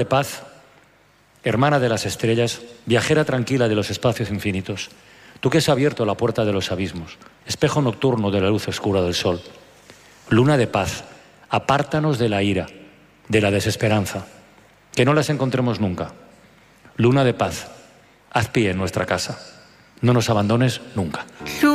de paz, hermana de las estrellas, viajera tranquila de los espacios infinitos, tú que has abierto la puerta de los abismos, espejo nocturno de la luz oscura del sol, luna de paz, apártanos de la ira, de la desesperanza, que no las encontremos nunca. Luna de paz, haz pie en nuestra casa, no nos abandones nunca.